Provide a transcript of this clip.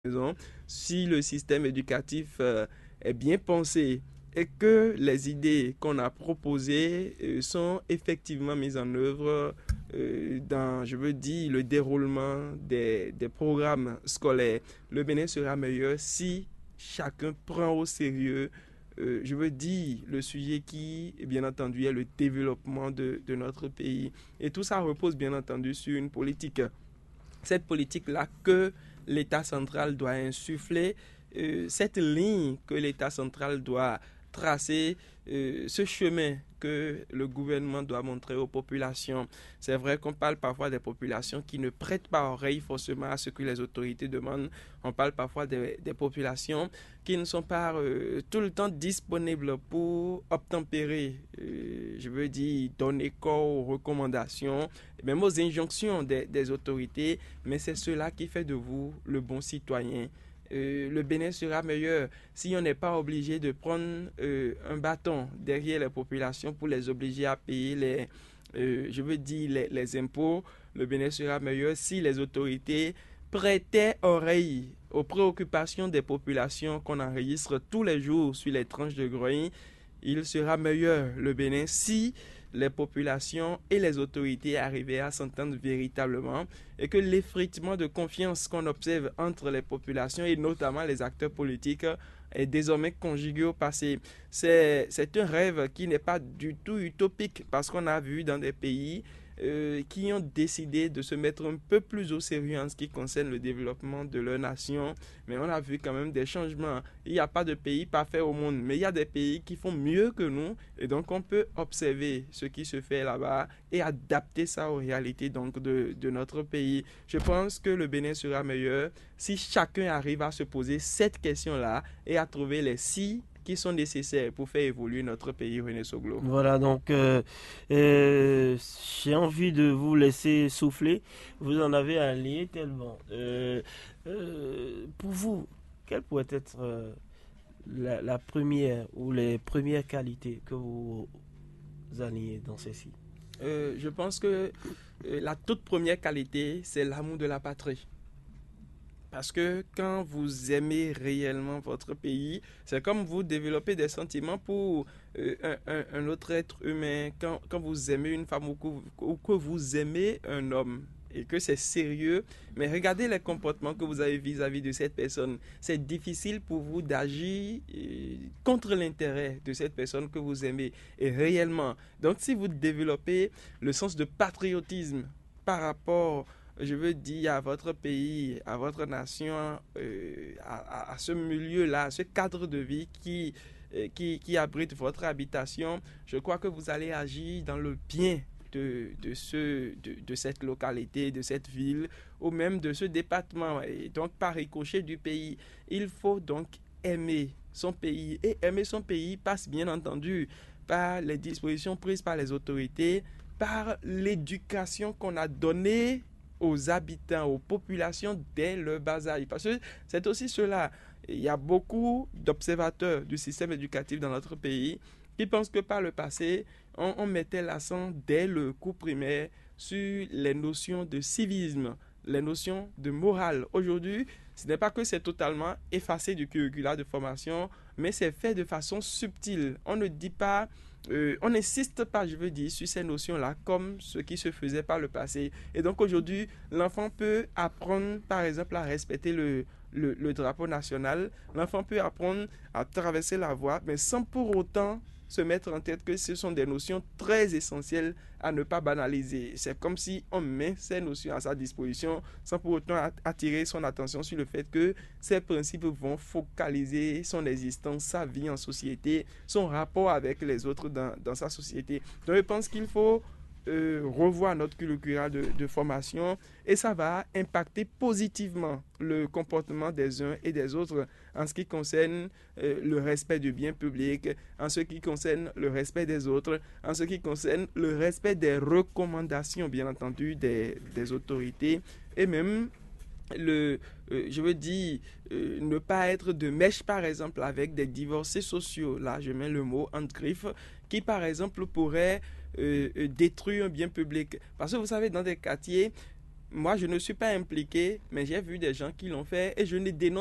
maison, si le système éducatif est bien pensé et que les idées qu'on a proposées sont effectivement mises en œuvre dans, je veux dire, le déroulement des programmes scolaires, le Bénin sera meilleur si chacun prend au sérieux, je veux dire, le sujet qui, bien entendu, est le développement de notre pays. Et tout ça repose, bien entendu, sur une politique. Cette politique-là que l'État central doit insuffler, cette ligne que l'État central doit tracer, ce chemin que le gouvernement doit montrer aux populations. C'est vrai qu'on parle parfois des populations qui ne prêtent pas oreille forcément à ce que les autorités demandent. On parle parfois des populations qui ne sont pas tout le temps disponibles pour obtempérer, je veux dire, donner corps aux recommandations, même aux injonctions des autorités, mais c'est cela qui fait de vous le bon citoyen. Le Bénin sera meilleur si on n'est pas obligé de prendre un bâton derrière les populations pour les obliger à payer je veux dire les impôts. Le Bénin sera meilleur si les autorités prêtaient oreille aux préoccupations des populations qu'on enregistre tous les jours sur les tranches de grogne. Il sera meilleur, le Bénin, si les populations et les autorités arrivaient à s'entendre véritablement et que l'effritement de confiance qu'on observe entre les populations et notamment les acteurs politiques est désormais conjugué au passé. C'est un rêve qui n'est pas du tout utopique parce qu'on a vu dans des pays qui ont décidé de se mettre un peu plus au sérieux en ce qui concerne le développement de leur nation. Mais on a vu quand même des changements. Il n'y a pas de pays parfait au monde, mais il y a des pays qui font mieux que nous. Et donc, on peut observer ce qui se fait là-bas et adapter ça aux réalités donc, de notre pays. Je pense que le Bénin sera meilleur si chacun arrive à se poser cette question-là et à trouver les si qui sont nécessaires pour faire évoluer notre pays, René Soglo. Voilà, donc j'ai envie de vous laisser souffler. Vous en avez allié tellement. Pour vous, quelle pourrait être la première ou les premières qualités que vous alliez dans ceci? Je pense que la toute première qualité, c'est l'amour de la patrie. Parce que quand vous aimez réellement votre pays, c'est comme vous développez des sentiments pour un autre être humain. Quand vous aimez une femme ou que vous aimez un homme et que c'est sérieux, mais regardez les comportements que vous avez vis-à-vis de cette personne. C'est difficile pour vous d'agir contre l'intérêt de cette personne que vous aimez et réellement. Donc si vous développez le sens de patriotisme par rapport, je veux dire, à votre pays, à votre nation, à ce milieu-là, à ce cadre de vie qui abrite votre habitation, je crois que vous allez agir dans le bien de cette localité, de cette ville, ou même de ce département, et donc par ricochet du pays. Il faut donc aimer son pays. Et aimer son pays passe bien entendu par les dispositions prises par les autorités, par l'éducation qu'on a donnée aux habitants, aux populations dès le bas âge. Parce que c'est aussi cela. Il y a beaucoup d'observateurs du système éducatif dans notre pays qui pensent que par le passé, on mettait l'accent dès le cours primaire sur les notions de civisme, les notions de morale. Aujourd'hui, ce n'est pas que c'est totalement effacé du curricula de formation, mais c'est fait de façon subtile. On ne dit pas, on n'insiste pas, je veux dire, sur ces notions-là comme ce qui se faisait par le passé. Et donc aujourd'hui, l'enfant peut apprendre, par exemple, à respecter le drapeau national. L'enfant peut apprendre à traverser la voie, mais sans pour autant se mettre en tête que ce sont des notions très essentielles à ne pas banaliser. C'est comme si on met ces notions à sa disposition sans pour autant attirer son attention sur le fait que ces principes vont focaliser son existence, sa vie en société, son rapport avec les autres dans sa société. Donc je pense qu'il faut revoir notre curricula de formation et ça va impacter positivement le comportement des uns et des autres en ce qui concerne le respect du bien public, en ce qui concerne le respect des autres, en ce qui concerne le respect des recommandations, bien entendu, des autorités et même je veux dire, ne pas être de mèche, par exemple, avec des divorcés sociaux. Là, je mets le mot entre griffes, qui, par exemple, pourraient détruire un bien public. Parce que vous savez, dans des quartiers, moi, je ne suis pas impliqué, mais j'ai vu des gens qui l'ont fait et je ne dénonce